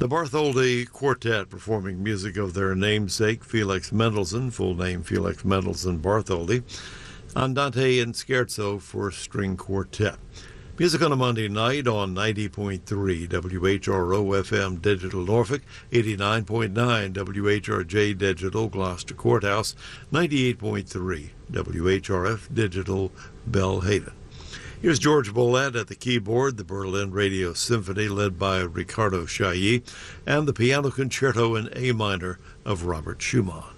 The Bartholdi Quartet performing music of their namesake, Felix Mendelssohn, full name Felix Mendelssohn Bartholdi, Andante and Scherzo for String Quartet. Music on a Monday night on 90.3 WHRO FM Digital Norfolk, 89.9 WHRJ Digital Gloucester Courthouse, 98.3 WHRF Digital Belhaven. Here's George Bollett at the keyboard, the Berlin Radio Symphony led by Ricardo Chailly, and the piano concerto in A minor of Robert Schumann.